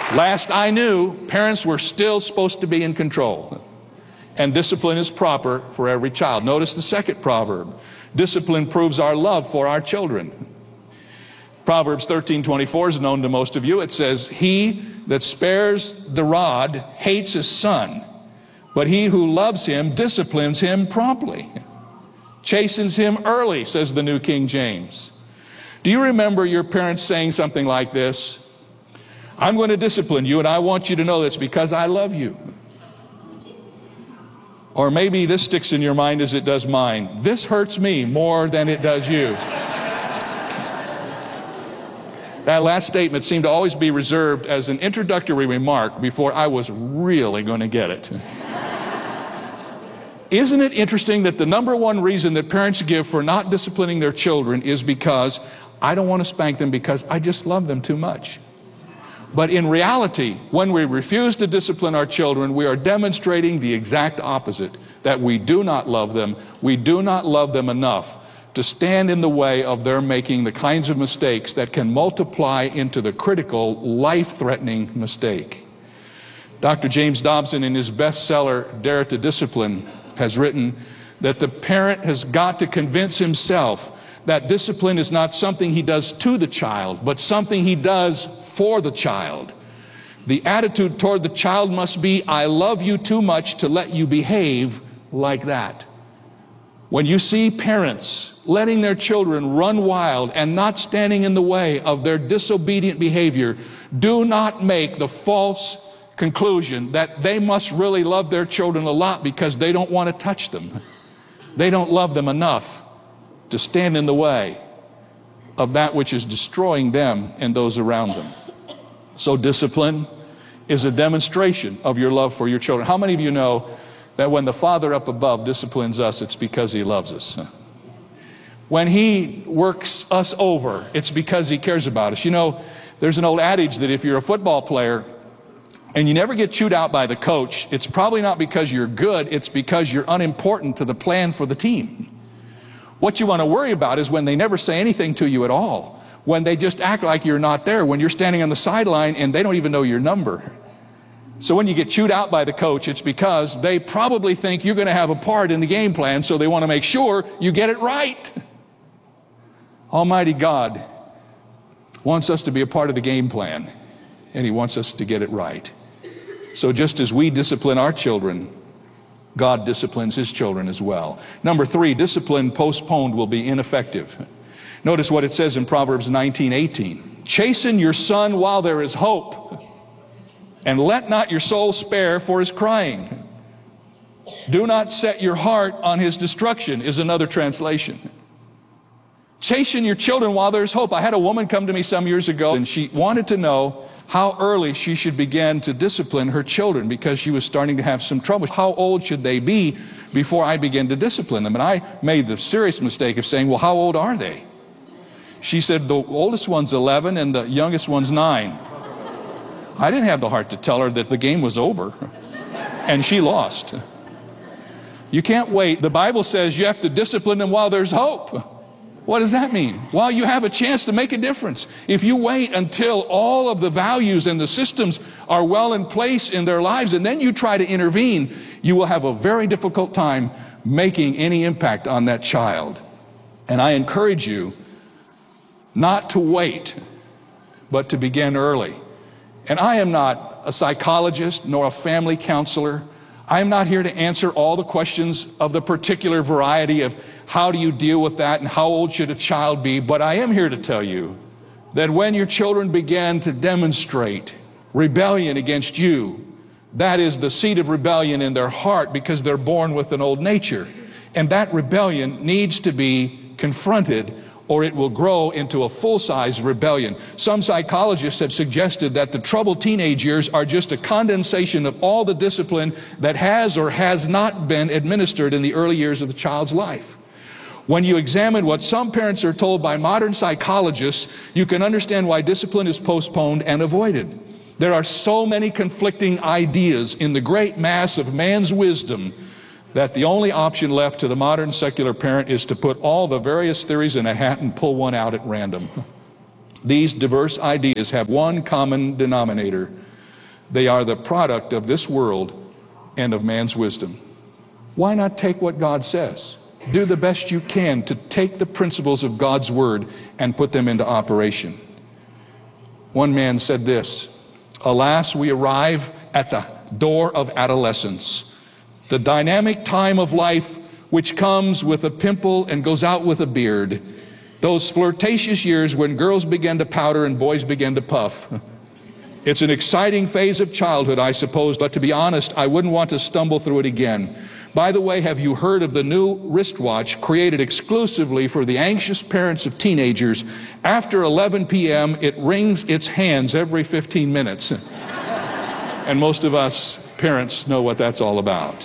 Last I knew, parents were still supposed to be in control. And discipline is proper for every child. Notice the second proverb. Discipline proves our love for our children. Proverbs 13:24 is known to most of you. It says, "He that spares the rod hates his son, but he who loves him disciplines him promptly." Chastens him early, says the New King James. Do you remember your parents saying something like this? "I'm going to discipline you, and I want you to know that's because I love you." Or maybe this sticks in your mind as it does mine. "This hurts me more than it does you." That last statement seemed to always be reserved as an introductory remark before I was really going to get it. Isn't it interesting that the number one reason that parents give for not disciplining their children is because I don't want to spank them because I just love them too much? But in reality, when we refuse to discipline our children, we are demonstrating the exact opposite, that we do not love them. We do not love them enough to stand in the way of their making the kinds of mistakes that can multiply into the critical, life-threatening mistake. Dr. James Dobson, in his bestseller, Dare to Discipline, has written that the parent has got to convince himself that discipline is not something he does to the child, but something he does for the child. The attitude toward the child must be, "I love you too much to let you behave like that." When you see parents letting their children run wild and not standing in the way of their disobedient behavior, do not make the false conclusion that they must really love their children a lot because they don't want to touch them. They don't love them enough to stand in the way of that which is destroying them and those around them. So discipline is a demonstration of your love for your children. How many of you know that when the Father up above disciplines us, it's because He loves us? When He works us over, it's because He cares about us. You know, there's an old adage that if you're a football player and you never get chewed out by the coach, it's probably not because you're good, it's because you're unimportant to the plan for the team. What you want to worry about is when they never say anything to you at all, when they just act like you're not there, when you're standing on the sideline and they don't even know your number. So when you get chewed out by the coach, it's because they probably think you're going to have a part in the game plan, so they want to make sure you get it right. Almighty God wants us to be a part of the game plan, and He wants us to get it right. So just as we discipline our children, God disciplines His children as well. Number 3, discipline postponed will be ineffective. Notice what it says in Proverbs 19:18. "Chasten your son while there is hope, and let not your soul spare for his crying. Do not set your heart on his destruction," is another translation. Chasten your children while there's hope. I had a woman come to me some years ago, and she wanted to know how early she should begin to discipline her children because she was starting to have some trouble. How old should they be before I begin to discipline them? And I made the serious mistake of saying, "Well, how old are they?" She said, "The oldest one's 11 and the youngest one's 9. I didn't have the heart to tell her that the game was over and she lost. You can't wait. The Bible says you have to discipline them while there's hope. What does that mean? While you have a chance to make a difference. If you wait until all of the values and the systems are well in place in their lives and then you try to intervene, you will have a very difficult time making any impact on that child. And I encourage you not to wait, but to begin early. And I am not a psychologist nor a family counselor. I am not here to answer all the questions of the particular variety of how do you deal with that and how old should a child be, but I am here to tell you that when your children begin to demonstrate rebellion against you, that is the seed of rebellion in their heart because they're born with an old nature. And that rebellion needs to be confronted or it will grow into a full-size rebellion. Some psychologists have suggested that the troubled teenage years are just a condensation of all the discipline that has or has not been administered in the early years of the child's life. When you examine what some parents are told by modern psychologists, you can understand why discipline is postponed and avoided. There are so many conflicting ideas in the great mass of man's wisdom that the only option left to the modern secular parent is to put all the various theories in a hat and pull one out at random. These diverse ideas have one common denominator. They are the product of this world and of man's wisdom. Why not take what God says? Do the best you can to take the principles of God's Word and put them into operation. One man said this, "Alas, we arrive at the door of adolescence, the dynamic time of life which comes with a pimple and goes out with a beard. Those flirtatious years when girls begin to powder and boys begin to puff. It's an exciting phase of childhood, I suppose, but to be honest, I wouldn't want to stumble through it again. By the way, have you heard of the new wristwatch created exclusively for the anxious parents of teenagers? After 11 p.m., it wrings its hands every 15 minutes. And most of us parents know what that's all about.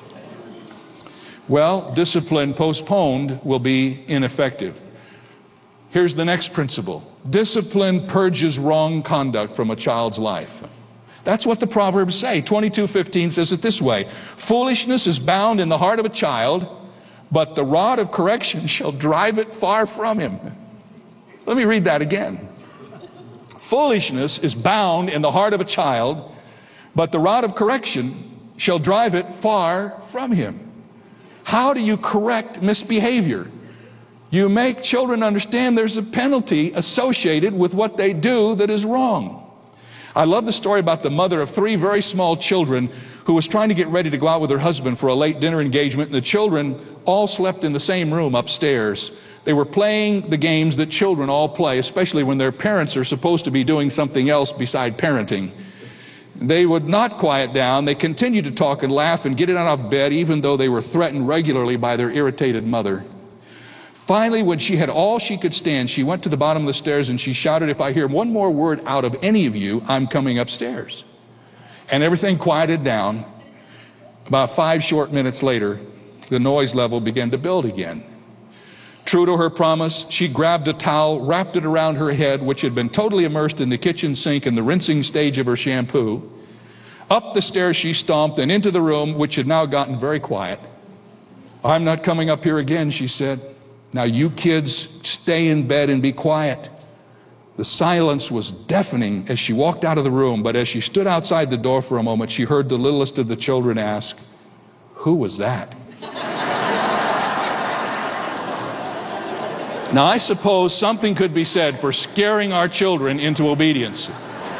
Well, discipline postponed will be ineffective. Here's the next principle. Discipline purges wrong conduct from a child's life. That's what the Proverbs say. 22:15 says it this way, "Foolishness is bound in the heart of a child, but the rod of correction shall drive it far from him." Let me read that again. Foolishness is bound in the heart of a child, but the rod of correction shall drive it far from him. How do you correct misbehavior? You make children understand there's a penalty associated with what they do that is wrong. I love the story about the mother of 3 very small children who was trying to get ready to go out with her husband for a late dinner engagement, and the children all slept in the same room upstairs. They were playing the games that children all play, especially when their parents are supposed to be doing something else beside parenting. They would not quiet down. They continued to talk and laugh and get it out of bed, even though they were threatened regularly by their irritated mother. Finally, when she had all she could stand, she went to the bottom of the stairs and she shouted, "If I hear one more word out of any of you, I'm coming upstairs." And everything quieted down. About 5 short minutes later, the noise level began to build again. True to her promise, she grabbed a towel, wrapped it around her head, which had been totally immersed in the kitchen sink and the rinsing stage of her shampoo. Up the stairs she stomped and into the room, which had now gotten very quiet. "I'm not coming up here again," she said. "Now you kids stay in bed and be quiet." The silence was deafening as she walked out of the room, but as she stood outside the door for a moment, she heard the littlest of the children ask, "Who was that?" Now I suppose something could be said for scaring our children into obedience.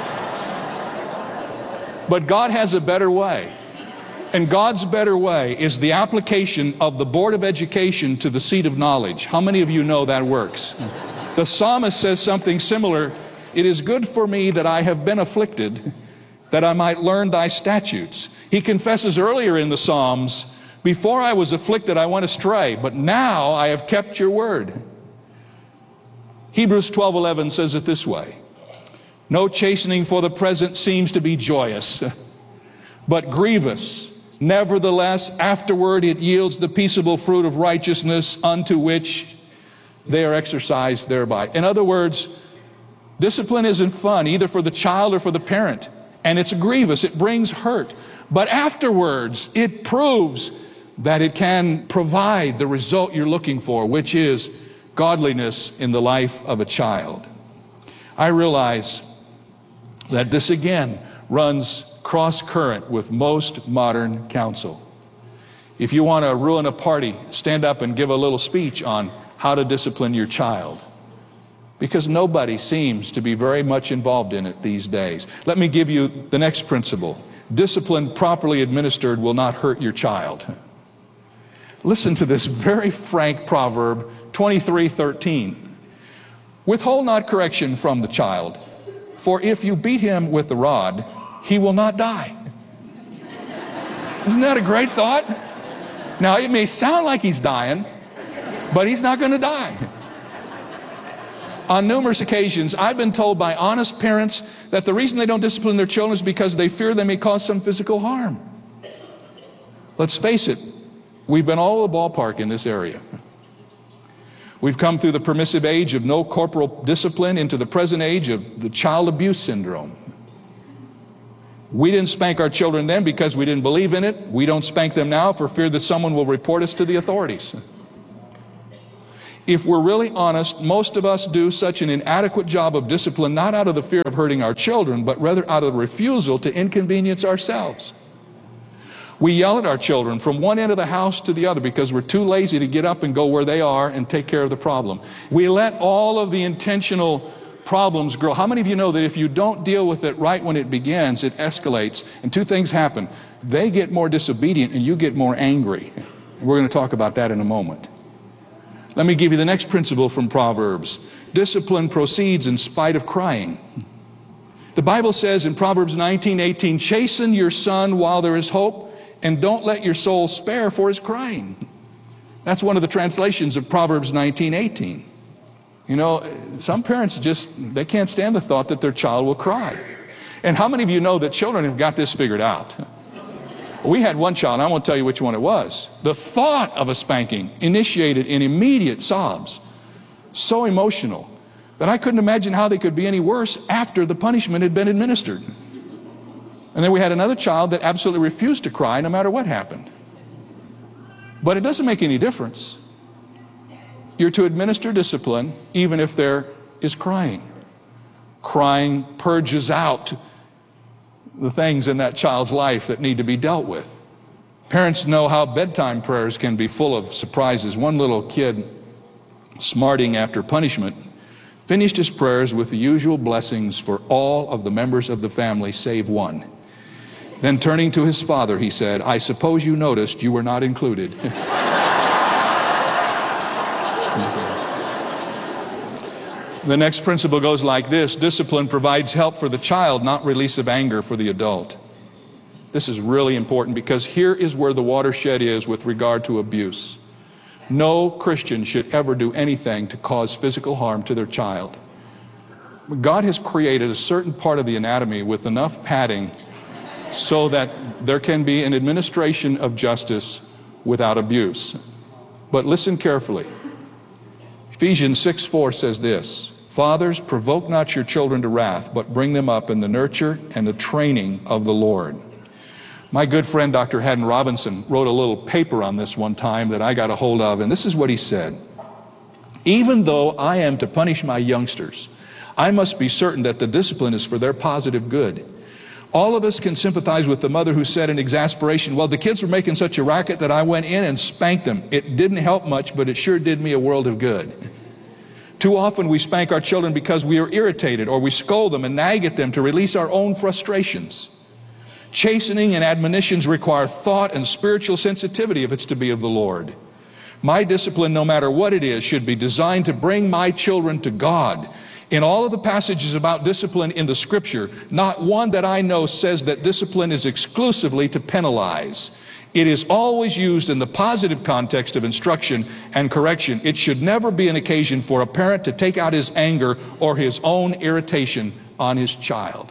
But God has a better way. And God's better way is the application of the Board of Education to the seat of knowledge. How many of you know that works? The psalmist says something similar. "It is good for me that I have been afflicted, that I might learn thy statutes." He confesses earlier in the Psalms, "Before I was afflicted, I went astray, but now I have kept your word." Hebrews 12:11 says it this way, "No chastening for the present seems to be joyous, but grievous. Nevertheless, afterward it yields the peaceable fruit of righteousness unto which they are exercised thereby." In other words, discipline isn't fun either for the child or for the parent. And it's grievous, it brings hurt. But afterwards, it proves that it can provide the result you're looking for, which is godliness in the life of a child. I realize that this again runs cross-current with most modern counsel. If you want to ruin a party, stand up and give a little speech on how to discipline your child, because nobody seems to be very much involved in it these days. Let me give you the next principle. Discipline properly administered will not hurt your child. Listen to this very frank proverb, 23:13. "Withhold not correction from the child, for if you beat him with the rod, he will not die." Isn't that a great thought? Now, it may sound like he's dying, but he's not going to die. On numerous occasions, I've been told by honest parents that the reason they don't discipline their children is because they fear they may cause some physical harm. Let's face it, we've been all over the ballpark in this area. We've come through the permissive age of no corporal discipline into the present age of the child abuse syndrome. We didn't spank our children then because we didn't believe in it. We don't spank them now for fear that someone will report us to the authorities. If we're really honest, most of us do such an inadequate job of discipline, not out of the fear of hurting our children, but rather out of the refusal to inconvenience ourselves. We yell at our children from one end of the house to the other because we're too lazy to get up and go where they are and take care of the problem. We let all of the intentional problems grow. How many of you know that if you don't deal with it right when it begins, it escalates, and two things happen. They get more disobedient and you get more angry. We're going to talk about that in a moment. Let me give you the next principle from Proverbs. Discipline proceeds in spite of crying. The Bible says in Proverbs 19:18, chasten your son while there is hope, and don't let your soul spare for his crying. That's one of the translations of Proverbs 19:18. You know, some parents they can't stand the thought that their child will cry. And how many of you know that children have got this figured out? We had one child, and I won't tell you which one it was. The thought of a spanking initiated in immediate sobs. So emotional that I couldn't imagine how they could be any worse after the punishment had been administered. And then we had another child that absolutely refused to cry no matter what happened. But it doesn't make any difference. You're to administer discipline even if there is crying. Crying purges out the things in that child's life that need to be dealt with. Parents know how bedtime prayers can be full of surprises. One little kid, smarting after punishment, finished his prayers with the usual blessings for all of the members of the family save one. Then turning to his father, he said, I suppose you noticed you were not included. The next principle goes like this. Discipline provides help for the child, not release of anger for the adult. This is really important because here is where the watershed is with regard to abuse. No Christian should ever do anything to cause physical harm to their child. God has created a certain part of the anatomy with enough padding so that there can be an administration of justice without abuse. But listen carefully. Ephesians 6:4 says this, fathers, provoke not your children to wrath, but bring them up in the nurture and the training of the Lord. My good friend Dr. Haddon Robinson wrote a little paper on this one time that I got a hold of, and this is what he said. Even though I am to punish my youngsters, I must be certain that the discipline is for their positive good. All of us can sympathize with the mother who said in exasperation, well, the kids were making such a racket that I went in and spanked them. It didn't help much, but it sure did me a world of good. Too often we spank our children because we are irritated, or we scold them and nag at them to release our own frustrations. Chastening and admonitions require thought and spiritual sensitivity if it's to be of the Lord. My discipline, no matter what it is, should be designed to bring my children to God. In all of the passages about discipline in the Scripture, not one that I know says that discipline is exclusively to penalize. It is always used in the positive context of instruction and correction. It should never be an occasion for a parent to take out his anger or his own irritation on his child.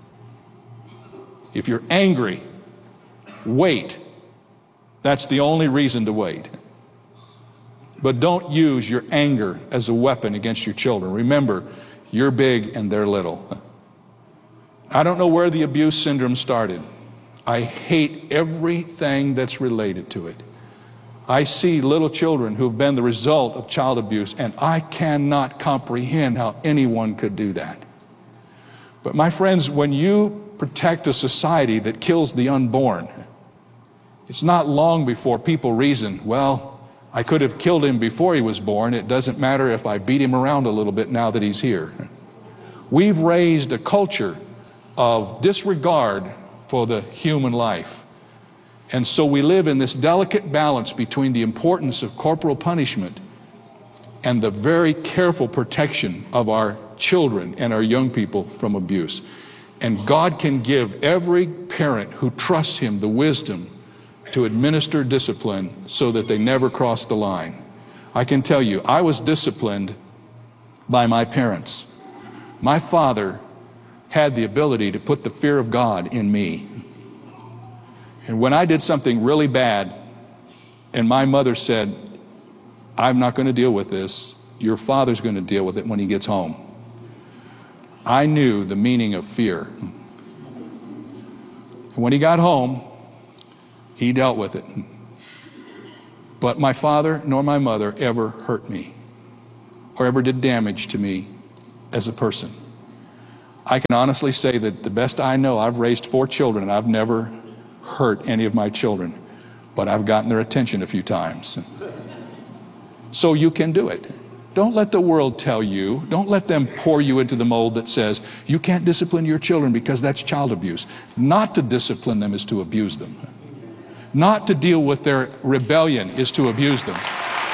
If you're angry, wait. That's the only reason to wait. But don't use your anger as a weapon against your children. Remember, you're big and they're little. I don't know where the abuse syndrome started. I hate everything that's related to it. I see little children who've been the result of child abuse, and I cannot comprehend how anyone could do that. But my friends, when you protect a society that kills the unborn, it's not long before people reason, well, I could have killed him before he was born. It doesn't matter if I beat him around a little bit now that he's here. We've raised a culture of disregard for the human life. And so we live in this delicate balance between the importance of corporal punishment and the very careful protection of our children and our young people from abuse. And God can give every parent who trusts Him the wisdom to administer discipline so that they never cross the line. I can tell you, I was disciplined by my parents. My father had the ability to put the fear of God in me. And when I did something really bad, and my mother said, I'm not going to deal with this, your father's going to deal with it when he gets home, I knew the meaning of fear. When he got home, he dealt with it. But my father nor my mother ever hurt me. or ever did damage to me as a person. I can honestly say that the best I know, I've raised 4 children and I've never hurt any of my children, but I've gotten their attention a few times. So you can do it. Don't let the world tell you, don't let them pour you into the mold that says you can't discipline your children because that's child abuse. Not to discipline them is to abuse them. Not to deal with their rebellion is to abuse them.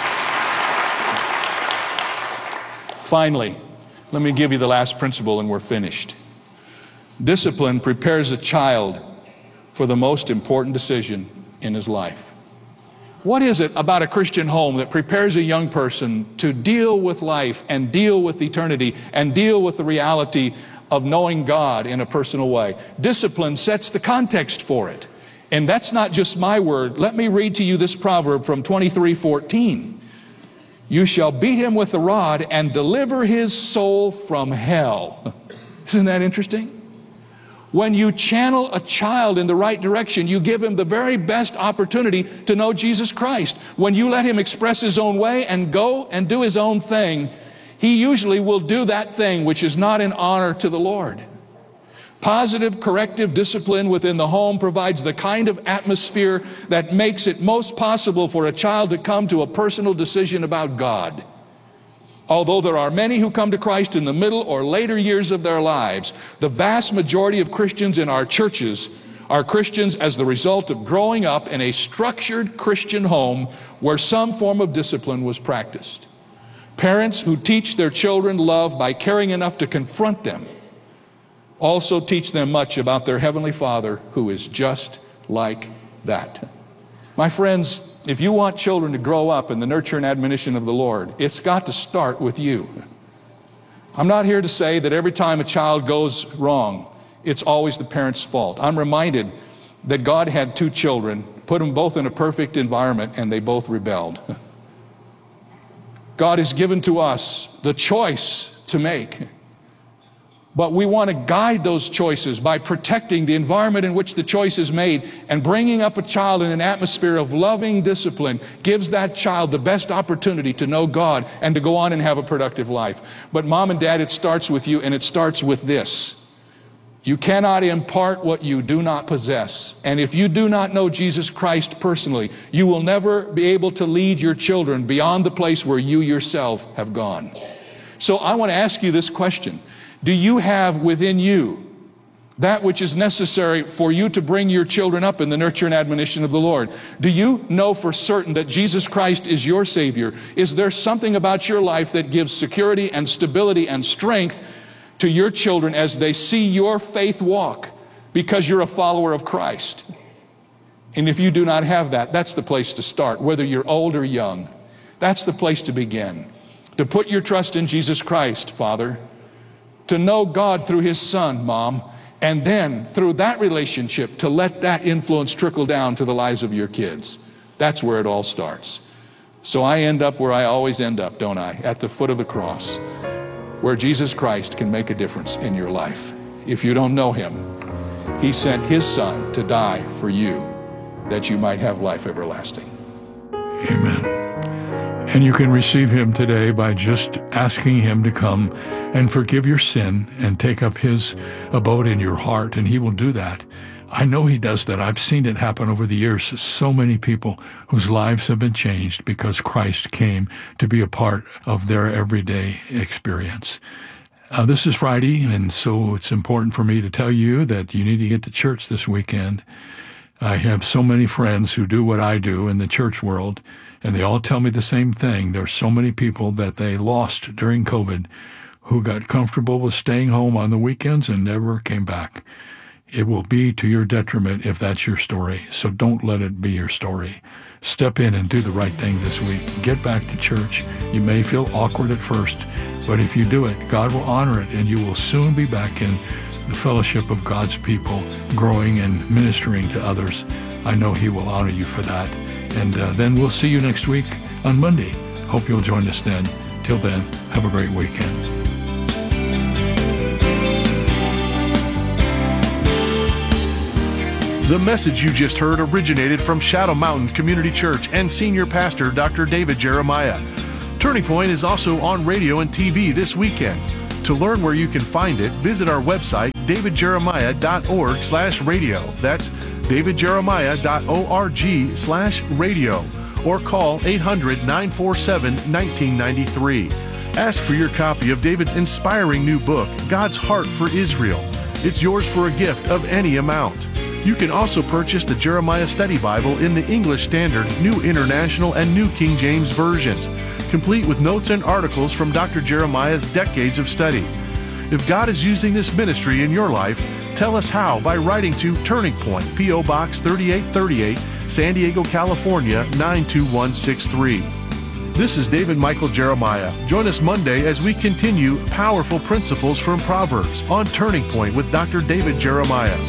Finally, let me give you the last principle and we're finished. Discipline prepares a child for the most important decision in his life. What is it about a Christian home that prepares a young person to deal with life and deal with eternity and deal with the reality of knowing God in a personal way? Discipline sets the context for it. And that's not just my word. Let me read to you this proverb from 23:14. You shall beat him with the rod and deliver his soul from hell. Isn't that interesting? When you channel a child in the right direction, you give him the very best opportunity to know Jesus Christ. When you let him express his own way and go and do his own thing, he usually will do that thing which is not in honor to the Lord. Positive corrective discipline within the home provides the kind of atmosphere that makes it most possible for a child to come to a personal decision about God. Although there are many who come to Christ in the middle or later years of their lives, the vast majority of Christians in our churches are Christians as the result of growing up in a structured Christian home where some form of discipline was practiced. Parents who teach their children love by caring enough to confront them also teach them much about their Heavenly Father who is just like that. My friends, if you want children to grow up in the nurture and admonition of the Lord, it's got to start with you. I'm not here to say that every time a child goes wrong, it's always the parent's fault. I'm reminded that God had 2 children, put them both in a perfect environment, and they both rebelled. God has given to us the choice to make. But we want to guide those choices by protecting the environment in which the choice is made, and bringing up a child in an atmosphere of loving discipline gives that child the best opportunity to know God and to go on and have a productive life. But mom and dad, it starts with you, and it starts with this. You cannot impart what you do not possess. And if you do not know Jesus Christ personally, you will never be able to lead your children beyond the place where you yourself have gone. So I want to ask you this question. Do you have within you that which is necessary for you to bring your children up in the nurture and admonition of the Lord? Do you know for certain that Jesus Christ is your Savior? Is there something about your life that gives security and stability and strength to your children as they see your faith walk because you're a follower of Christ? And if you do not have that, that's the place to start, whether you're old or young. That's the place to begin. To put your trust in Jesus Christ, Father. To know God through His Son, Mom, and then through that relationship to let that influence trickle down to the lives of your kids. That's where it all starts. So I end up where I always end up, don't I? At the foot of the cross, where Jesus Christ can make a difference in your life. If you don't know Him, He sent His Son to die for you, that you might have life everlasting. Amen. And you can receive Him today by just asking Him to come and forgive your sin and take up His abode in your heart, and He will do that. I know He does that. I've seen it happen over the years. So many people whose lives have been changed because Christ came to be a part of their everyday experience. This is Friday, and so it's important for me to tell you that you need to get to church this weekend. I have so many friends who do what I do in the church world, and they all tell me the same thing. There's so many people that they lost during COVID who got comfortable with staying home on the weekends and never came back. It will be to your detriment if that's your story, so don't let it be your story. Step in and do the right thing this week. Get back to church. You may feel awkward at first, but if you do it, God will honor it, and you will soon be back in the fellowship of God's people, growing and ministering to others. I know He will honor you for that. And then we'll see you next week on Monday. Hope you'll join us then. Till then, have a great weekend. The message you just heard originated from Shadow Mountain Community Church and Senior Pastor Dr. David Jeremiah. Turning Point is also on radio and TV this weekend. To learn where you can find it, visit our website, davidjeremiah.org/radio. That's davidjeremiah.org/radio. Or call 800-947-1993. Ask for your copy of David's inspiring new book, God's Heart for Israel. It's yours for a gift of any amount. You can also purchase the Jeremiah Study Bible in the English Standard, New International, and New King James versions, complete with notes and articles from Dr. Jeremiah's decades of study. If God is using this ministry in your life, tell us how by writing to Turning Point, P.O. Box 3838, San Diego, California 92163. This is David Michael Jeremiah. Join us Monday as we continue Powerful Principles from Proverbs on Turning Point with Dr. David Jeremiah.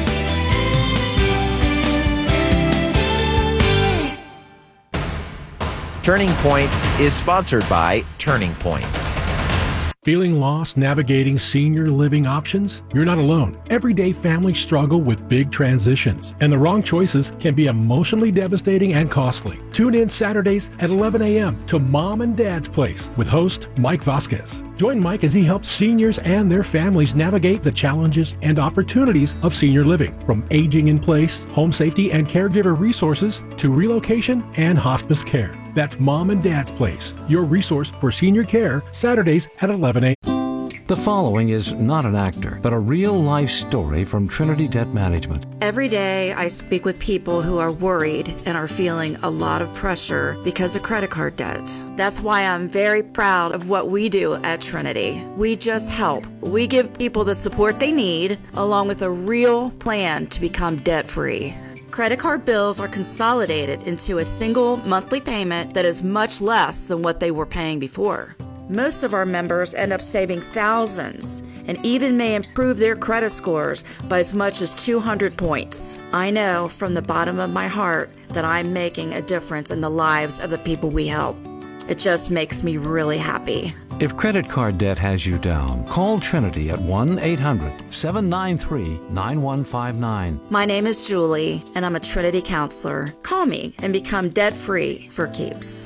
Turning Point is sponsored by Turning Point. Feeling lost navigating senior living options? You're not alone. Everyday families struggle with big transitions, and the wrong choices can be emotionally devastating and costly. Tune in Saturdays at 11 a.m. to Mom and Dad's Place with host Mike Vasquez. Join Mike as he helps seniors and their families navigate the challenges and opportunities of senior living, from aging in place, home safety and caregiver resources, to relocation and hospice care. That's Mom and Dad's Place, your resource for senior care, Saturdays at 11 a.m. The following is not an actor, but a real-life story from Trinity Debt Management. Every day I speak with people who are worried and are feeling a lot of pressure because of credit card debt. That's why I'm very proud of what we do at Trinity. We just help. We give people the support they need, along with a real plan to become debt-free. Credit card bills are consolidated into a single monthly payment that is much less than what they were paying before. Most of our members end up saving thousands and even may improve their credit scores by as much as 200 points. I know from the bottom of my heart that I'm making a difference in the lives of the people we help. It just makes me really happy. If credit card debt has you down, call Trinity at 1-800-793-9159. My name is Julie, and I'm a Trinity counselor. Call me and become debt-free for keeps.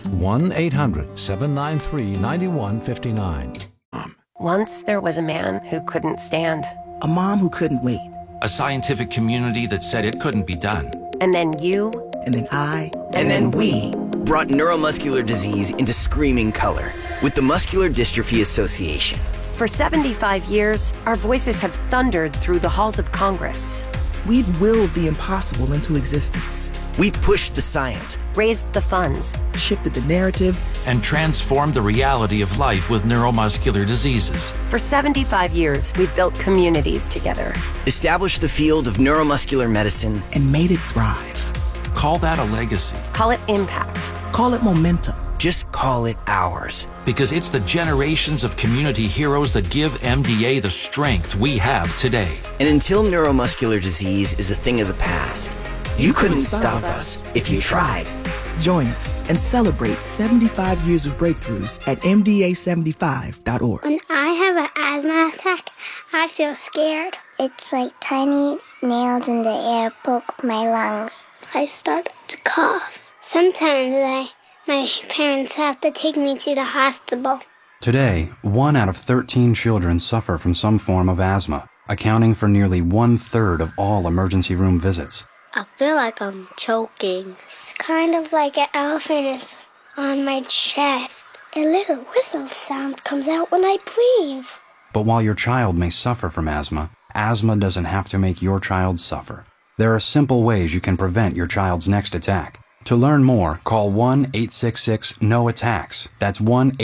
1-800-793-9159. Once there was a man who couldn't stand. A mom who couldn't wait. A scientific community that said it couldn't be done. And then you. And then I. And then we. Brought neuromuscular disease into screaming color with the Muscular Dystrophy Association. For 75 years, our voices have thundered through the halls of Congress. We've willed the impossible into existence. We've pushed the science, raised the funds, shifted the narrative, and transformed the reality of life with neuromuscular diseases. For 75 years, we've built communities together. Established the field of neuromuscular medicine, and made it thrive. Call that a legacy. Call it impact. Call it momentum. Just call it ours. Because it's the generations of community heroes that give MDA the strength we have today. And until neuromuscular disease is a thing of the past, you couldn't stop us if you tried. Join us and celebrate 75 years of breakthroughs at MDA75.org. When I have an asthma attack, I feel scared. It's like tiny nails in the air poke my lungs. I start to cough. Sometimes my parents have to take me to the hospital. Today, 1 out of 13 children suffer from some form of asthma, accounting for nearly 1/3 of all emergency room visits. I feel like I'm choking. It's kind of like an elephant is on my chest. A little whistle sound comes out when I breathe. But while your child may suffer from asthma doesn't have to make your child suffer. There are simple ways you can prevent your child's next attack. To learn more, call 1-866-NO-ATTACKS. That's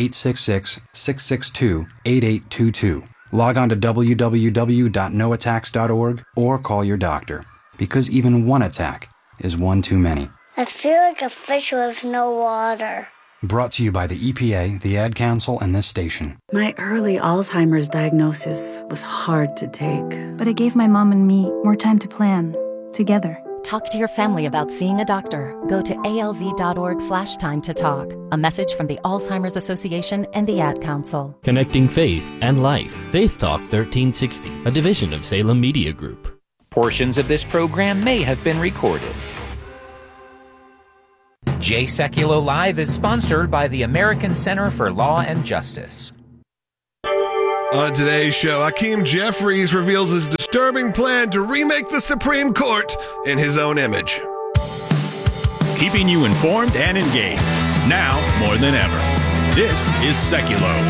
1-866-662-8822. Log on to www.noattacks.org or call your doctor, because even one attack is one too many. I feel like a fish with no water. Brought to you by the EPA, the Ad Council, and this station. My early Alzheimer's diagnosis was hard to take, but it gave my mom and me more time to plan together. Talk to your family about seeing a doctor. Go to alz.org/time to talk. A message from the Alzheimer's Association and the Ad Council. Connecting faith and life. Faith Talk 1360, a division of Salem Media Group. Portions of this program may have been recorded. Jay Sekulow Live is sponsored by the American Center for Law and Justice. On today's show, Hakeem Jeffries reveals his disturbing plan to remake the Supreme Court in his own image. Keeping you informed and engaged, now more than ever. This is Sekulow.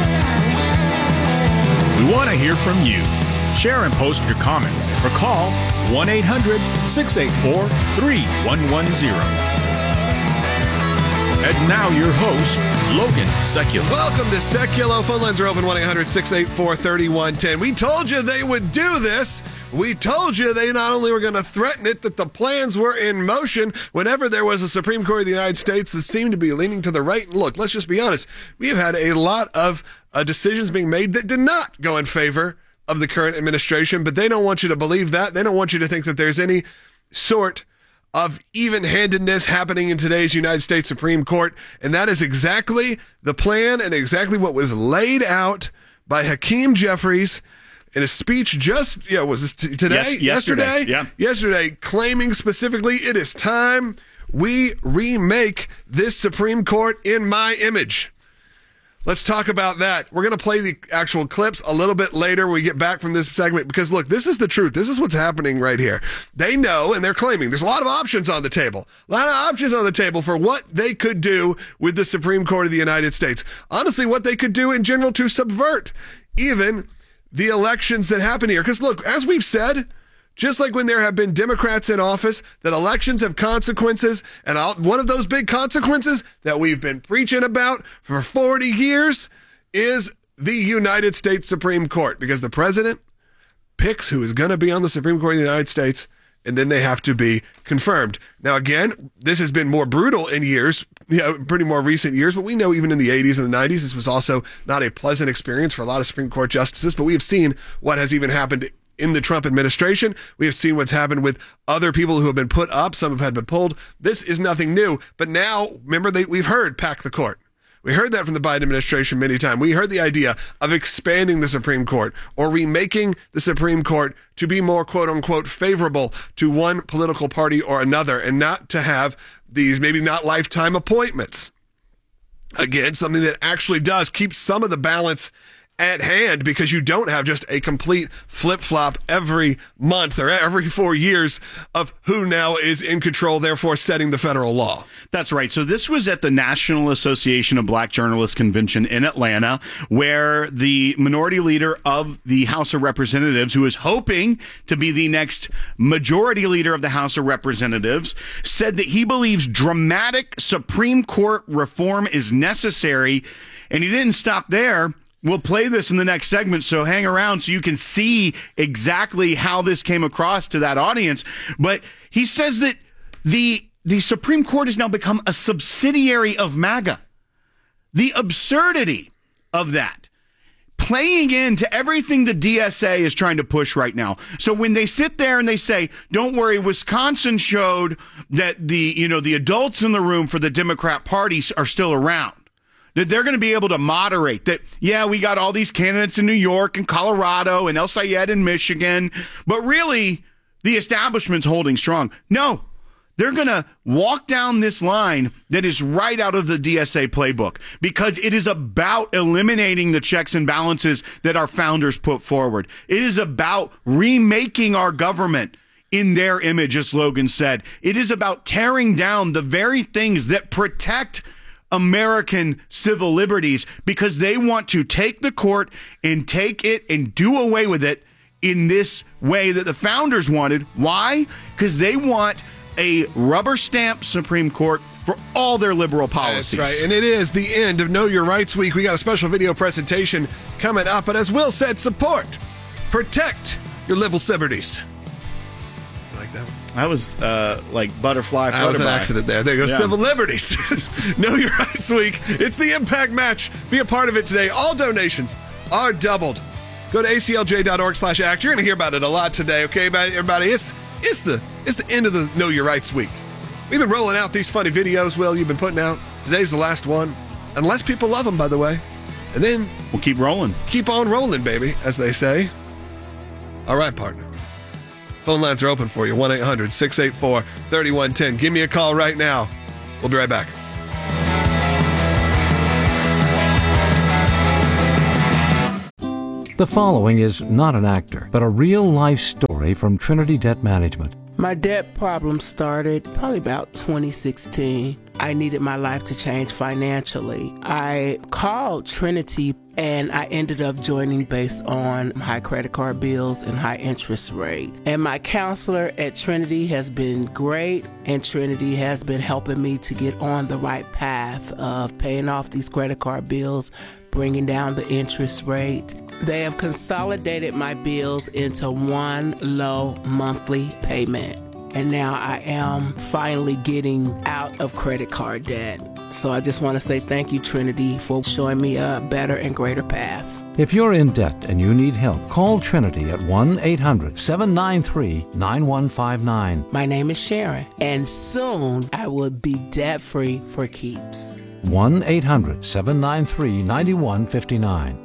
We want to hear from you. Share and post your comments or call 1-800-684-3110. And now your host, Logan Sekulow. Welcome to Sekulow. Phone lines are open, 1-800-684-3110. We told you they would do this. We told you they not only were going to threaten it, that the plans were in motion whenever there was a Supreme Court of the United States that seemed to be leaning to the right. And look, let's just be honest. We have had a lot of decisions being made that did not go in favor of the current administration, but they don't want you to believe that. They don't want you to think that there's any sort of even-handedness happening in today's United States Supreme Court. And that is exactly the plan and exactly what was laid out by Hakeem Jeffries in a speech just, was this today? Yesterday. Yeah. Yesterday, claiming specifically, it is time we remake this Supreme Court in my image. Let's talk about that. We're going to play the actual clips a little bit later when we get back from this segment, because look, this is the truth. This is what's happening right here. They know, and they're claiming there's a lot of options on the table. A lot of options on the table for what they could do with the Supreme Court of the United States. Honestly, what they could do in general to subvert even the elections that happen here. Because look, as we've said, just like when there have been Democrats in office, that elections have consequences, and one of those big consequences that we've been preaching about for 40 years is the United States Supreme Court, because the president picks who is going to be on the Supreme Court of the United States, and then they have to be confirmed. Now, again, this has been more brutal in years, pretty more recent years, but we know even in the 80s and the 90s, this was also not a pleasant experience for a lot of Supreme Court justices, but we have seen what has even happened in the Trump administration. We have seen what's happened with other people who have been put up. Some have had been pulled. This is nothing new. But now, remember, we've heard pack the court. We heard that from the Biden administration many times. We heard the idea of expanding the Supreme Court or remaking the Supreme Court to be more, quote unquote, favorable to one political party or another, and not to have these maybe not lifetime appointments. Again, something that actually does keep some of the balance at hand, because you don't have just a complete flip-flop every month or every 4 years of who now is in control, therefore setting the federal law. That's right. So this was at the National Association of Black Journalists Convention in Atlanta, where the minority leader of the House of Representatives, who is hoping to be the next majority leader of the House of Representatives, said that he believes dramatic Supreme Court reform is necessary. And he didn't stop there. We'll play this in the next segment, so hang around so you can see exactly how this came across to that audience. But he says that the Supreme Court has now become a subsidiary of MAGA. The absurdity of that, playing into everything the DSA is trying to push right now. So when they sit there and they say, don't worry, Wisconsin showed that the adults in the room for the Democrat Party are still around, that they're going to be able to moderate that. Yeah, we got all these candidates in New York and Colorado and El Sayed in Michigan, but really the establishment's holding strong. No, they're going to walk down this line that is right out of the DSA playbook, because it is about eliminating the checks and balances that our founders put forward. It is about remaking our government in their image, as Logan said. It is about tearing down the very things that protect American civil liberties, because they want to take the court and take it and do away with it in this way that the founders wanted. Why? Because they want a rubber stamp Supreme Court for all their liberal policies. That's right. And it is the end of Know Your Rights Week. We got a special video presentation coming up. But as Will said, support, protect your liberal liberties. You like that one? That was like butterfly. That was an accident there. There you go. Yeah. Civil liberties. Know Your Rights Week. It's the Impact Match. Be a part of it today. All donations are doubled. Go to aclj.org/act. You're going to hear about it a lot today. Okay, everybody. It's the end of the Know Your Rights Week. We've been rolling out these funny videos, Will, you've been putting out. Today's the last one. Unless people love them, by the way. And then we'll keep rolling. Keep on rolling, baby, as they say. All right, partner. Phone lines are open for you. 1-800-684-3110. Give me a call right now. We'll be right back. The following is not an actor, but a real-life story from Trinity Debt Management. My debt problem started probably about 2016. I needed my life to change financially. I called Trinity and I ended up joining based on high credit card bills and high interest rate. And my counselor at Trinity has been great, and Trinity has been helping me to get on the right path of paying off these credit card bills, bringing down the interest rate. They have consolidated my bills into one low monthly payment. And now I am finally getting out of credit card debt. So I just want to say thank you, Trinity, for showing me a better and greater path. If you're in debt and you need help, call Trinity at 1-800-793-9159. My name is Sharon, and soon I will be debt-free for keeps. 1-800-793-9159.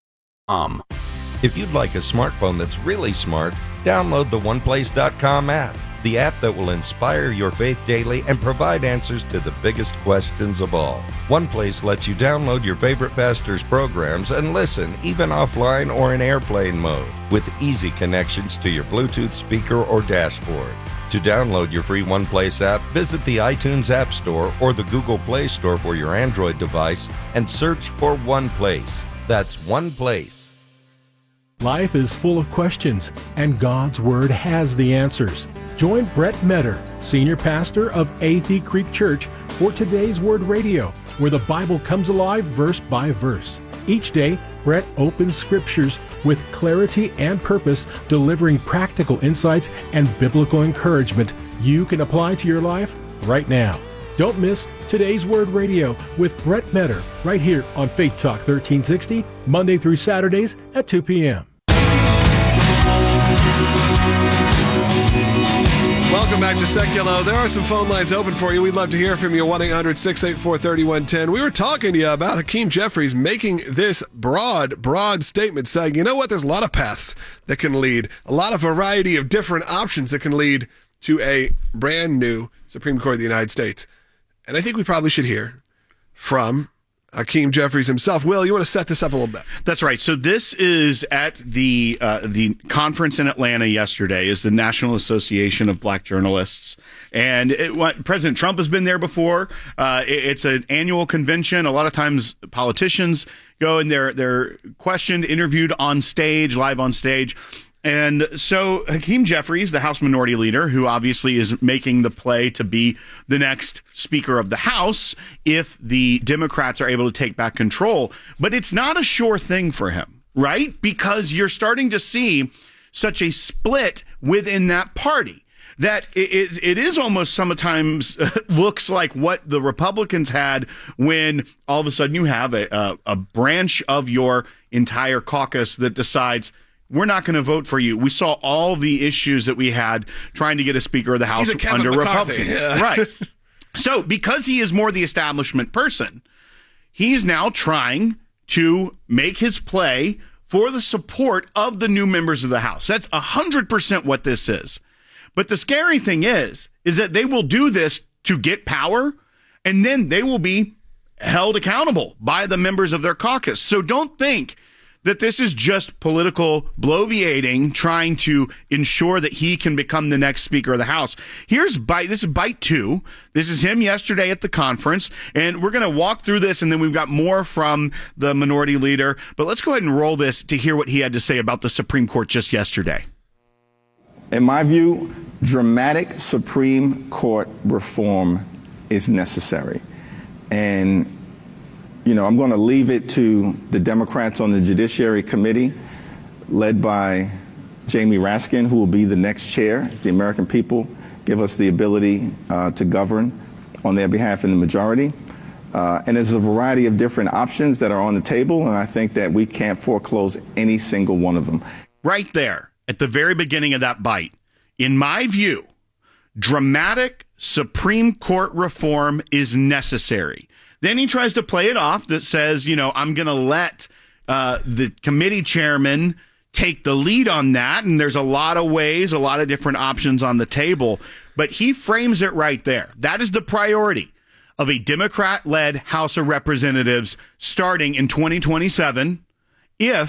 If you'd like a smartphone that's really smart, download the OnePlace.com app, the app that will inspire your faith daily and provide answers to the biggest questions of all. OnePlace lets you download your favorite pastor's programs and listen, even offline or in airplane mode, with easy connections to your Bluetooth speaker or dashboard. To download your free OnePlace app, visit the iTunes App Store or the Google Play Store for your Android device and search for OnePlace. That's OnePlace. Life is full of questions, and God's Word has the answers. Join Brett Metter, Senior Pastor of Athey Creek Church, for Today's Word Radio, where the Bible comes alive verse by verse. Each day, Brett opens scriptures with clarity and purpose, delivering practical insights and biblical encouragement you can apply to your life right now. Don't miss Today's Word Radio with Brett Metter right here on Faith Talk 1360, Monday through Saturdays at 2 p.m. Welcome back to Seculo. There are some phone lines open for you. We'd love to hear from you. 1-800-684-3110. We were talking to you about Hakeem Jeffries making this broad statement saying, you know what, there's a lot of paths that can lead, a lot of variety of different options that can lead to a brand new Supreme Court of the United States. And I think we probably should hear from Hakeem Jeffries himself. Will, you want to set this up a little bit? That's right. So this is at the conference in Atlanta yesterday, is the National Association of Black Journalists. And President Trump has been there before. It's an annual convention. A lot of times politicians go and they're questioned, interviewed on stage, live on stage. And so Hakeem Jeffries, the House Minority Leader, who obviously is making the play to be the next Speaker of the House if the Democrats are able to take back control. But it's not a sure thing for him, right? Because you're starting to see such a split within that party that it is almost sometimes looks like what the Republicans had when all of a sudden you have a branch of your entire caucus that decides, we're not going to vote for you. We saw all the issues that we had trying to get a Speaker of the House under Republicans. Yeah. Right. So because he is more the establishment person, he's now trying to make his play for the support of the new members of the House. That's 100% what this is. But the scary thing is that they will do this to get power, and then they will be held accountable by the members of their caucus. So don't think that this is just political bloviating, trying to ensure that he can become the next Speaker of the House. This is bite 2. This is him yesterday at the conference, and we're going to walk through this, and then we've got more from the Minority Leader. But let's go ahead and roll this to hear what he had to say about the Supreme Court just yesterday. In my view, dramatic Supreme Court reform is necessary. And I'm going to leave it to the Democrats on the Judiciary Committee, led by Jamie Raskin, who will be the next chair if the American people give us the ability to govern on their behalf in the majority. And there's a variety of different options that are on the table, and I think that we can't foreclose any single one of them. Right there, at the very beginning of that bite, in my view, dramatic Supreme Court reform is necessary. Then he tries to play it off that says, I'm going to let the committee chairman take the lead on that. And there's a lot of ways, a lot of different options on the table. But he frames it right there. That is the priority of a Democrat-led House of Representatives starting in 2027 if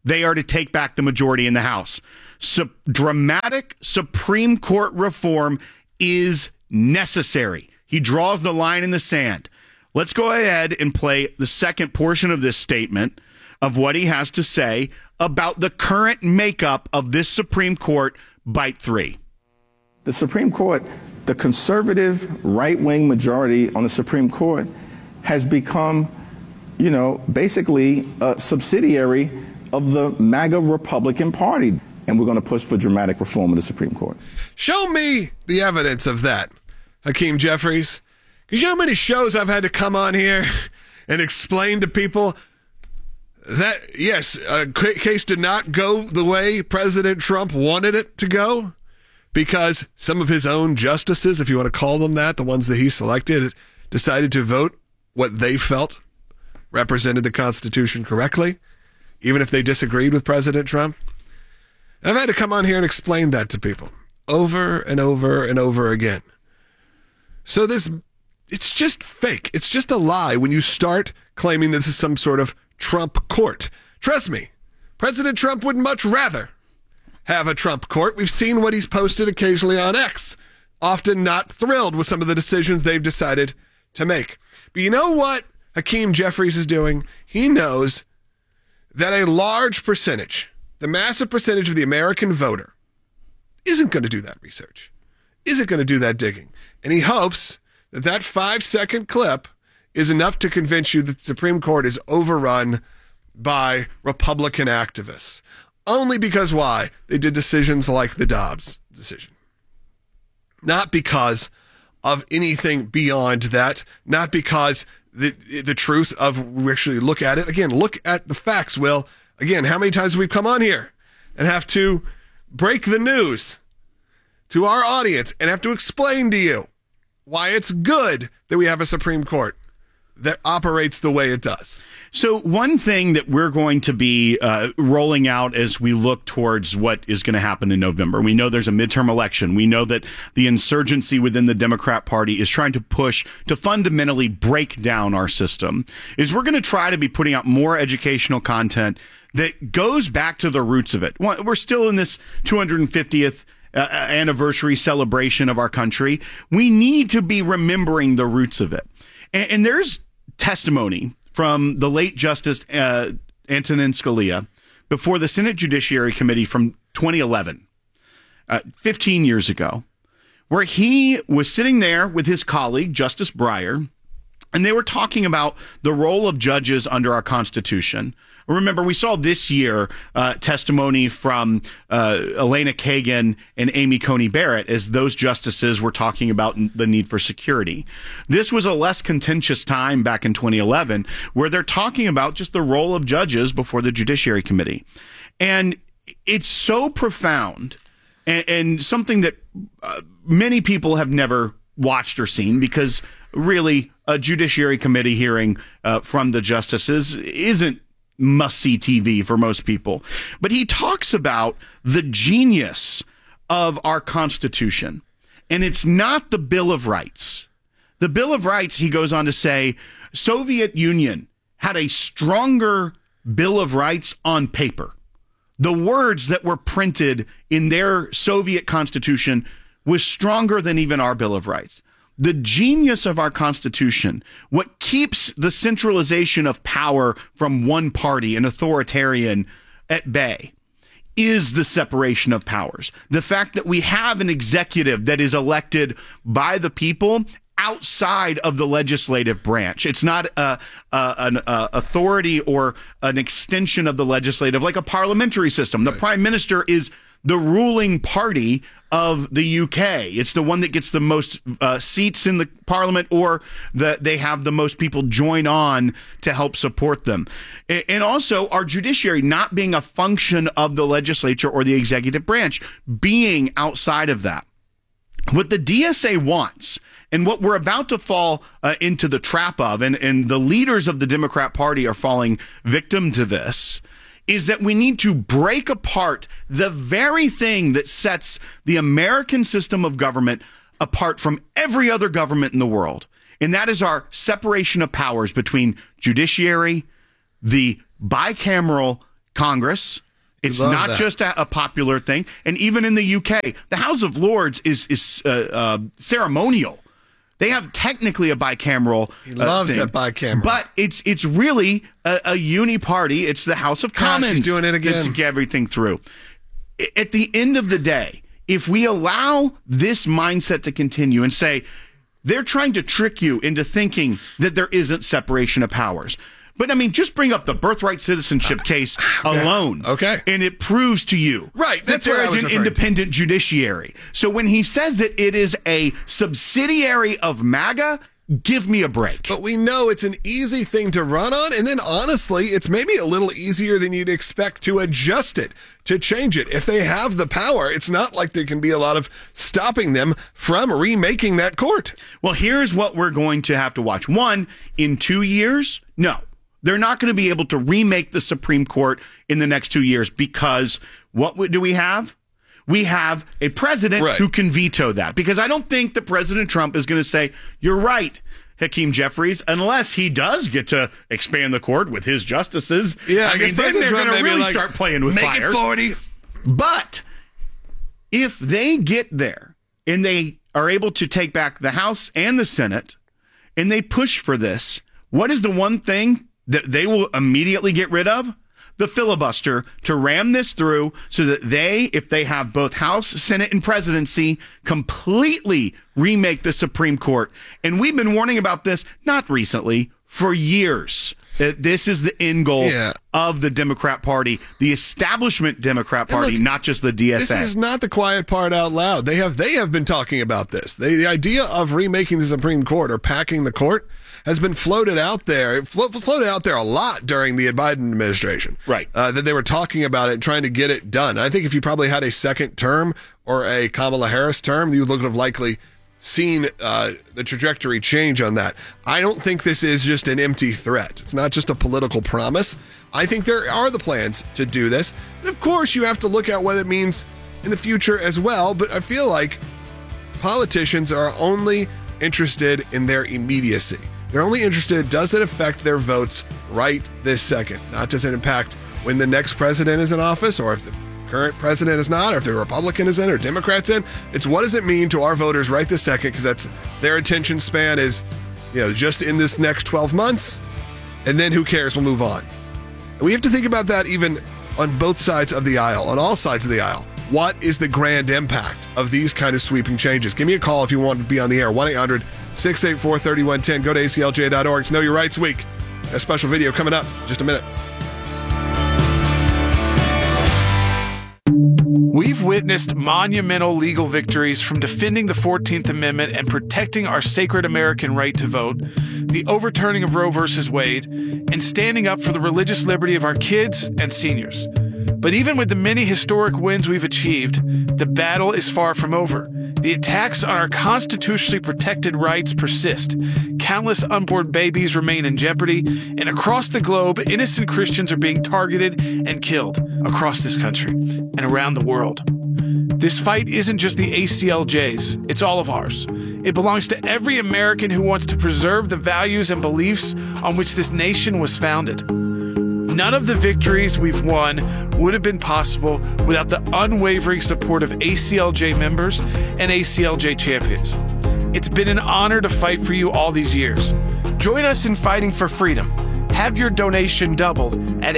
they are to take back the majority in the House. Dramatic Supreme Court reform is necessary. He draws the line in the sand. Let's go ahead and play the second portion of this statement of what he has to say about the current makeup of this Supreme Court, Bite 3. The Supreme Court, the conservative right-wing majority on the Supreme Court has become, basically a subsidiary of the MAGA Republican Party. And we're going to push for dramatic reform of the Supreme Court. Show me the evidence of that, Hakeem Jeffries. Because you know how many shows I've had to come on here and explain to people that, yes, a case did not go the way President Trump wanted it to go because some of his own justices, if you want to call them that, the ones that he selected, decided to vote what they felt represented the Constitution correctly, even if they disagreed with President Trump. I've had to come on here and explain that to people over and over and over again. So it's just fake. It's just a lie when you start claiming this is some sort of Trump court. Trust me, President Trump would much rather have a Trump court. We've seen what he's posted occasionally on X, often not thrilled with some of the decisions they've decided to make. But you know what Hakeem Jeffries is doing? He knows that a large percentage, the massive percentage of the American voter, isn't going to do that research, isn't going to do that digging. And he hopes that that 5-second clip is enough to convince you that the Supreme Court is overrun by Republican activists. Only because why? They did decisions like the Dobbs decision. Not because of anything beyond that, not because the truth of, we actually look at it. Again, look at the facts, Will. Again, how many times have we come on here and have to break the news to our audience and have to explain to you why it's good that we have a Supreme Court that operates the way it does. So one thing that we're going to be rolling out as we look towards what is going to happen in November, we know there's a midterm election. We know that the insurgency within the Democrat Party is trying to push to fundamentally break down our system, is we're going to try to be putting out more educational content that goes back to the roots of it. We're still in this 250th anniversary celebration of our country. We need to be remembering the roots of it. And there's testimony from the late Justice Antonin Scalia before the Senate Judiciary Committee from 2011, 15 years ago, where he was sitting there with his colleague, Justice Breyer, and they were talking about the role of judges under our Constitution. Remember, we saw this year testimony from Elena Kagan and Amy Coney Barrett as those justices were talking about the need for security. This was a less contentious time back in 2011 where they're talking about just the role of judges before the Judiciary Committee. And it's so profound and something that many people have never watched or seen, because really a Judiciary Committee hearing from the justices isn't must-see TV for most people. But he talks about the genius of our Constitution. And it's not the Bill of Rights. The Bill of Rights, he goes on to say, Soviet Union had a stronger Bill of Rights on paper. The words that were printed in their Soviet Constitution was stronger than even our Bill of Rights. The genius of our Constitution, what keeps the centralization of power from one party, an authoritarian, at bay, is the separation of powers. The fact that we have an executive that is elected by the people outside of the legislative branch. It's not an authority or an extension of the legislative, like a parliamentary system. The prime minister is the ruling party of the UK. It's the one that gets the most seats in the parliament, or they have the most people join on to help support them. And also our judiciary not being a function of the legislature or the executive branch, being outside of that. What the DSA wants, and what we're about to fall into the trap of, and the leaders of the Democrat Party are falling victim to this, is that we need to break apart the very thing that sets the American system of government apart from every other government in the world. And that is our separation of powers between judiciary, the bicameral Congress. It's Love not that. just a popular thing. And even in the UK, the House of Lords is ceremonial. They have technically a bicameral He loves thing, that bicameral. But it's really a uni-party. It's the House of Commons. She's doing it again. That's get everything through. At the end of the day, if we allow this mindset to continue and say, they're trying to trick you into thinking that there isn't separation of powers. But, I mean, just bring up the birthright citizenship case alone. Okay. And it proves to you Right, that that's what there I is was an referring to. independent judiciary. So when he says that it is a subsidiary of MAGA, give me a break. But we know it's an easy thing to run on, and then honestly, it's maybe a little easier than you'd expect to adjust it, to change it. If they have the power, it's not like there can be a lot of stopping them from remaking that court. Well, here's what we're going to have to watch. One, in 2 years, no. They're not going to be able to remake the Supreme Court in the next 2 years because what do we have? We have a president who can veto that, because I don't think that President Trump is going to say, you're right, Hakeem Jeffries, unless he does get to expand the court with his justices. Yeah, I mean, then they're going to really start playing with make fire. it 40. But if they get there and they are able to take back the House and the Senate and they push for this, what is the one thing that they will immediately get rid of? The filibuster, to ram this through so that they, if they have both House, Senate, and presidency, completely remake the Supreme Court. And we've been warning about this, not recently, for years. This is the end goal of the Democrat Party, the establishment Democrat Party, look, not just the DSA. This is not the quiet part out loud. They have been talking about this. The idea of remaking the Supreme Court or packing the court has been floated out there. It floated out there a lot during the Biden administration. Right. That they were talking about it and trying to get it done. I think if you probably had a second term or a Kamala Harris term, you would have likely seen the trajectory change on that. I don't think this is just an empty threat. It's not just a political promise. I think there are the plans to do this. And of course, you have to look at what it means in the future as well. But I feel like politicians are only interested in their immediacy. They're only interested, does it affect their votes right this second? Not does it impact when the next president is in office, or if the current president is not, or if the Republican is in or Democrats in. It's what does it mean to our voters right this second, because that's their attention span is, just in this next 12 months, and then who cares, we'll move on. And we have to think about that even on both sides of the aisle, on all sides of the aisle. What is the grand impact of these kind of sweeping changes? Give me a call if you want to be on the air. 1-800-684-3110. Go to aclj.org. It's Know Your Rights Week. A special video coming up in just a minute. We've witnessed monumental legal victories from defending the 14th Amendment and protecting our sacred American right to vote, the overturning of Roe v. Wade, and standing up for the religious liberty of our kids and seniors. But even with the many historic wins we've achieved, the battle is far from over. The attacks on our constitutionally protected rights persist. Countless unborn babies remain in jeopardy, and across the globe, innocent Christians are being targeted and killed across this country and around the world. This fight isn't just the ACLJ's, it's all of ours. It belongs to every American who wants to preserve the values and beliefs on which this nation was founded. None of the victories we've won would have been possible without the unwavering support of ACLJ members and ACLJ champions. It's been an honor to fight for you all these years. Join us in fighting for freedom. Have your donation doubled at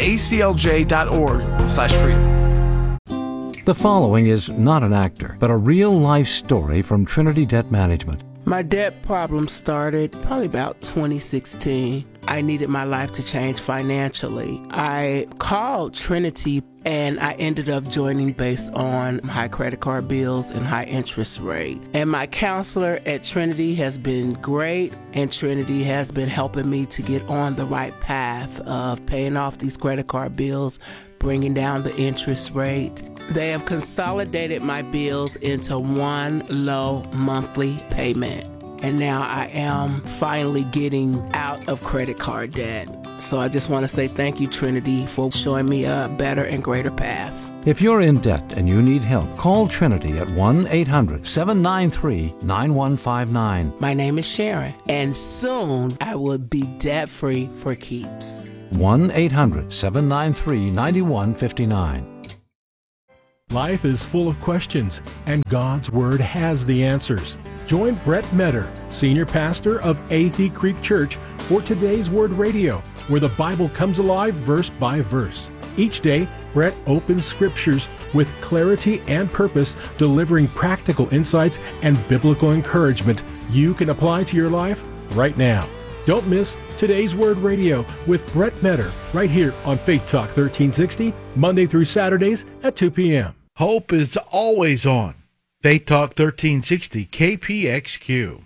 aclj.org/freedom. The following is not an actor, but a real-life story from Trinity Debt Management. My debt problem started probably about 2016. I needed my life to change financially. I called Trinity and I ended up joining based on high credit card bills and high interest rate. And my counselor at Trinity has been great, and Trinity has been helping me to get on the right path of paying off these credit card bills, bringing down the interest rate. They have consolidated my bills into one low monthly payment. And now I am finally getting out of credit card debt. So I just want to say thank you, Trinity, for showing me a better and greater path. If you're in debt and you need help, call Trinity at 1-800-793-9159. My name is Sharon, and soon I will be debt-free for keeps. 1-800-793-9159. Life is full of questions, and God's Word has the answers. Join Brett Metter, Senior Pastor of Athey Creek Church, for Today's Word Radio, where the Bible comes alive verse by verse. Each day, Brett opens scriptures with clarity and purpose, delivering practical insights and biblical encouragement you can apply to your life right now. Don't miss Today's Word Radio with Brett Metter right here on Faith Talk 1360, Monday through Saturdays at 2 p.m. Hope is always on. Faith Talk 1360, KPXQ.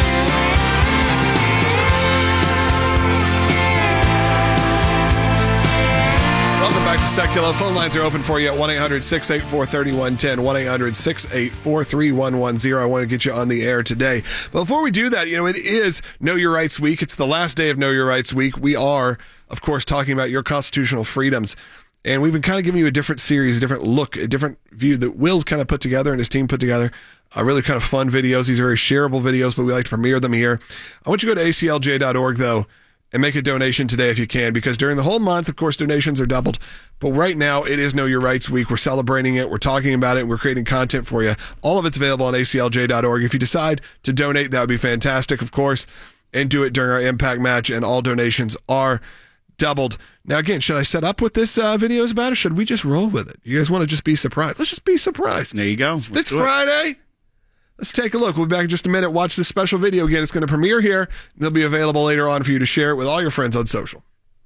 Welcome back to Secular. Phone lines are open for you at 1-800-684-3110, 1-800-684-3110. I want to get you on the air today. But before we do that, it is Know Your Rights Week. It's the last day of Know Your Rights Week. We are, of course, talking about your constitutional freedoms. And we've been kind of giving you a different series, a different look, a different view that Will's kind of put together and his team put together. Really kind of fun videos. These are very shareable videos, but we like to premiere them here. I want you to go to aclj.org, though, and make a donation today if you can, because during the whole month, of course, donations are doubled. But right now, it is Know Your Rights Week. We're celebrating it. We're talking about it. And we're creating content for you. All of it's available on aclj.org. If you decide to donate, that would be fantastic, of course, and do it during our impact match, and all donations are doubled. Now, again, should I set up what this video is about, or should we just roll with it? You guys want to just be surprised? Let's just be surprised. There you go. It's Friday. Let's take a look. We'll be back in just a minute. Watch this special video again. It's going to premiere here. It'll be available later on for you to share it with all your friends on social.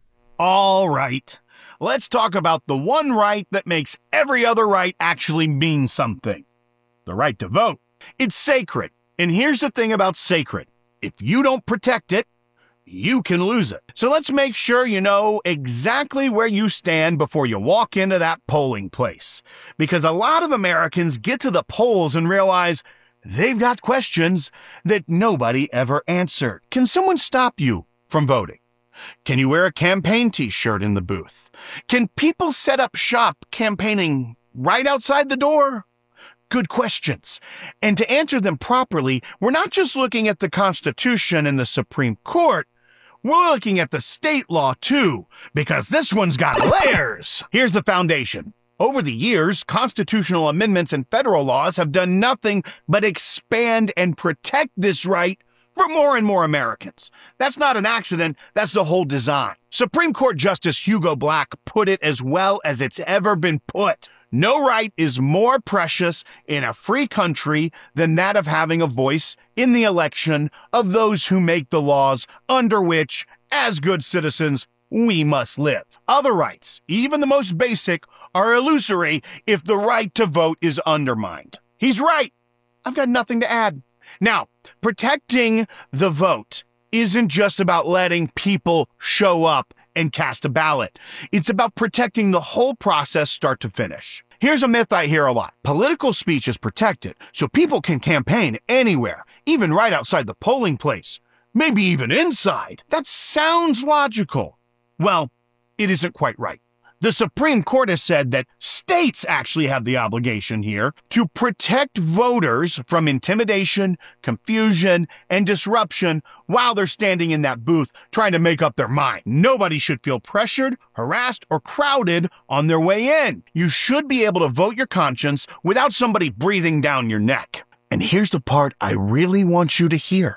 All right. Let's talk about the one right that makes every other right actually mean something. The right to vote. It's sacred. And here's the thing about sacred. If you don't protect it, you can lose it. So let's make sure you know exactly where you stand before you walk into that polling place. Because a lot of Americans get to the polls and realize they've got questions that nobody ever answered. Can someone stop you from voting? Can you wear a campaign t-shirt in the booth? Can people set up shop campaigning right outside the door? Good questions. And to answer them properly, we're not just looking at the Constitution and the Supreme Court. We're looking at the state law, too, because this one's got layers. Here's the foundation. Over the years, constitutional amendments and federal laws have done nothing but expand and protect this right for more and more Americans. That's not an accident. That's the whole design. Supreme Court Justice Hugo Black put it as well as it's ever been put. No right is more precious in a free country than that of having a voice in the election of those who make the laws under which, as good citizens, we must live. Other rights, even the most basic, are illusory if the right to vote is undermined. He's right. I've got nothing to add. Now, protecting the vote isn't just about letting people show up and cast a ballot. It's about protecting the whole process start to finish. Here's a myth I hear a lot. Political speech is protected, so people can campaign anywhere, even right outside the polling place, maybe even inside. That sounds logical. Well, it isn't quite right. The Supreme Court has said that states actually have the obligation here to protect voters from intimidation, confusion, and disruption while they're standing in that booth trying to make up their mind. Nobody should feel pressured, harassed, or crowded on their way in. You should be able to vote your conscience without somebody breathing down your neck. And here's the part I really want you to hear.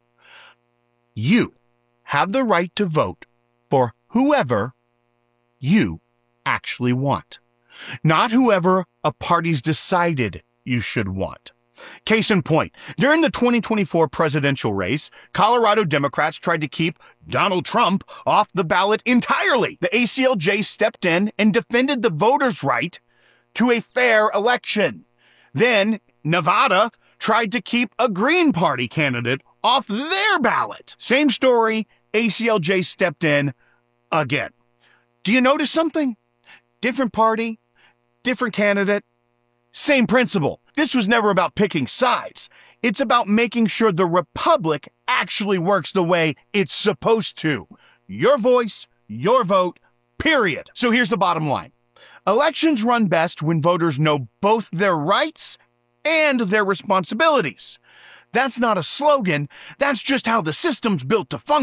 You have the right to vote for whoever you actually want, not whoever a party's decided you should want. Case in point, during the 2024 presidential race, Colorado Democrats tried to keep Donald Trump off the ballot entirely. The ACLJ stepped in and defended the voters' right to a fair election. Then Nevada tried to keep a Green Party candidate off their ballot. Same story, ACLJ stepped in again. Do you notice something? Different party, different candidate, same principle. This was never about picking sides. It's about making sure the republic actually works the way it's supposed to. Your voice, your vote, period. So here's the bottom line. Elections run best when voters know both their rights and their responsibilities. That's not a slogan. That's just how the system's built to function.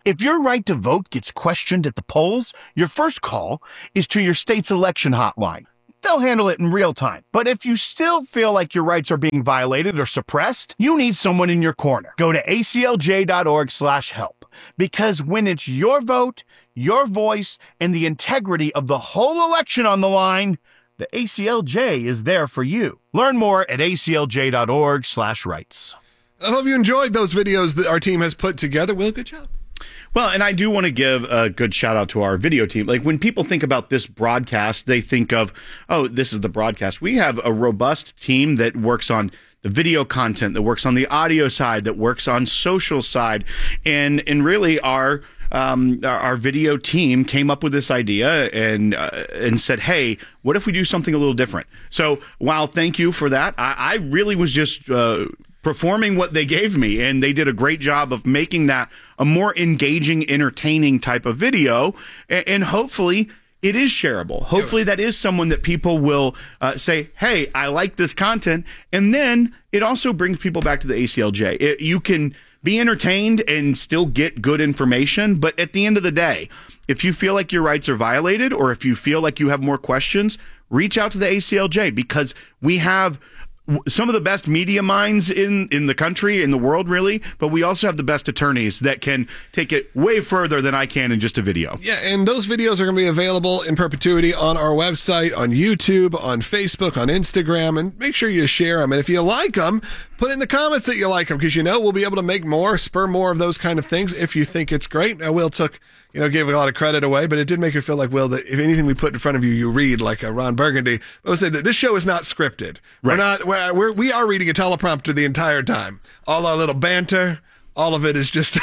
If your right to vote gets questioned at the polls, your first call is to your state's election hotline. They'll handle it in real time. But if you still feel like your rights are being violated or suppressed, you need someone in your corner. Go to aclj.org/help. Because when it's your vote, your voice, and the integrity of the whole election on the line, the ACLJ is there for you. Learn more at aclj.org/rights. I hope you enjoyed those videos that our team has put together. Will, good job. Well, and I do want to give a good shout out to our video team. Like when people think about this broadcast, they think of, oh, this is the broadcast. We have a robust team that works on the video content, that works on the audio side, that works on social side. And really our video team came up with this idea and said, hey, what if we do something a little different? So while thank you for that, I really was just performing what they gave me, and they did a great job of making that a more engaging, entertaining type of video, and hopefully it is shareable. Hopefully that is someone that people will say, hey, I like this content, and then it also brings people back to the ACLJ. You can be entertained and still get good information, but at the end of the day, if you feel like your rights are violated or if you feel like you have more questions, reach out to the ACLJ, because we have some of the best media minds in the country, in the world, really, but we also have the best attorneys that can take it way further than I can in just a video. Yeah, and those videos are going to be available in perpetuity on our website, on YouTube, on Facebook, on Instagram, and make sure you share them. And if you like them, put in the comments that you like them, because we'll be able to make more, spur more of those kind of things if you think it's great. Now, Will gave a lot of credit away, but it did make it feel like, Will, that if anything we put in front of you, you read like a Ron Burgundy. I would say that this show is not scripted. Right. We are reading a teleprompter the entire time. All our little banter, all of it is just,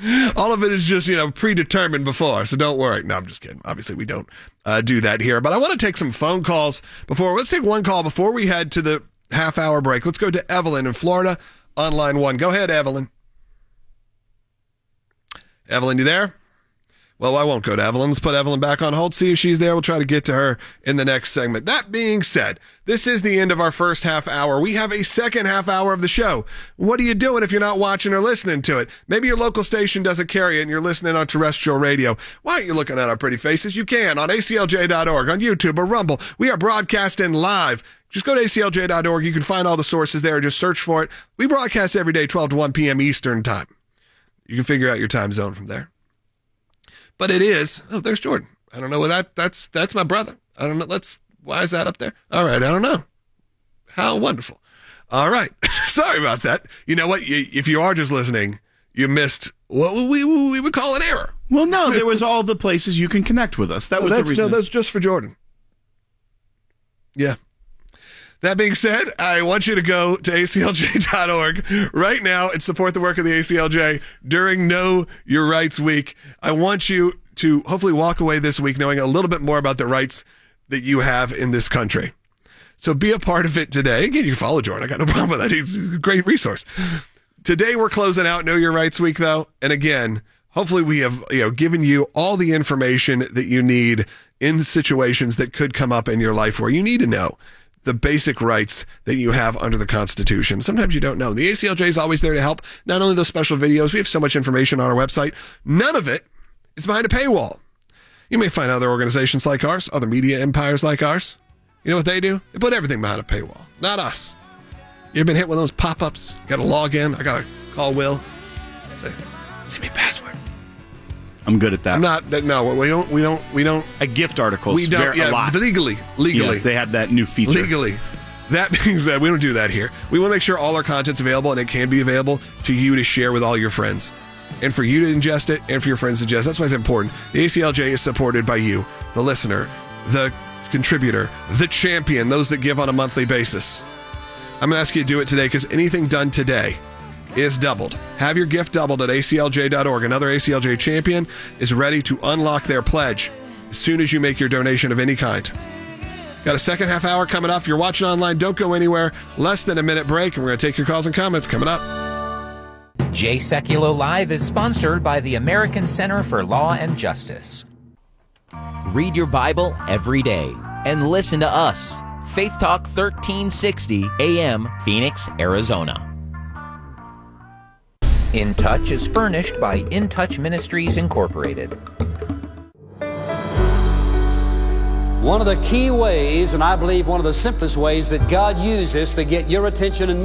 predetermined before. So don't worry. No, I'm just kidding. Obviously, we don't do that here. But I want to take some phone calls before. Let's take one call before we head to the half-hour break. Let's go to Evelyn in Florida on line 1. Go ahead, Evelyn. Evelyn, you there? Well, I won't go to Evelyn. Let's put Evelyn back on hold, see if she's there. We'll try to get to her in the next segment. That being said, this is the end of our first half hour. We have a second half hour of the show. What are you doing if you're not watching or listening to it? Maybe your local station doesn't carry it and you're listening on terrestrial radio. Why aren't you looking at our pretty faces? You can on aclj.org, on YouTube or Rumble. We are broadcasting live. Just go to aclj.org. You can find all the sources there. Just search for it. We broadcast every day, 12 to 1 p.m. Eastern time. You can figure out your time zone from there. But it is. Oh, there's Jordan. I don't know what that's my brother. I don't know. Why is that up there? All right. I don't know. How wonderful. All right. Sorry about that. You know what? If you are just listening, you missed what we would call an error. Well, no, there was all the places you can connect with us. That was the reason. No, that's just for Jordan. Yeah. That being said, I want you to go to aclj.org right now and support the work of the ACLJ during Know Your Rights Week. I want you to hopefully walk away this week knowing a little bit more about the rights that you have in this country. So be a part of it today. Again, you can follow Jordan. I got no problem with that. He's a great resource. Today, we're closing out Know Your Rights Week, though. And again, hopefully we have given you all the information that you need in situations that could come up in your life where you need to know the basic rights that you have under the Constitution. Sometimes you don't know. The ACLJ is always there to help. Not only those special videos, we have so much information on our website. None of it is behind a paywall. You may find other organizations like ours, other media empires like ours. You know what they do? They put everything behind a paywall. Not us. You've been hit with those pop-ups. Got to log in. I got to call Will. Say, send me a password. I'm good at that. I'm not. No, we don't. A gift articles. We don't. Yeah, a lot. Legally. Yes, they have that new feature. Legally. That being said, we don't do that here. We want to make sure all our content's available, and it can be available to you to share with all your friends, and for you to ingest it, and for your friends to ingest. That's why it's important. The ACLJ is supported by you, the listener, the contributor, the champion, those that give on a monthly basis. I'm going to ask you to do it today, because anything done today is doubled. Have your gift doubled at aclj.org. Another ACLJ champion is ready to unlock their pledge as soon as you make your donation of any kind. Got a second half hour coming up. If you're watching online, don't go anywhere. Less than a minute break, and we're going to take your calls and comments coming up. Jay Sekulow Live is sponsored by the American Center for Law and Justice. Read your Bible every day and listen to us. Faith Talk 1360 AM, Phoenix, Arizona. In Touch is furnished by In Touch Ministries, Incorporated. One of the key ways, and I believe one of the simplest ways that God uses to get your attention and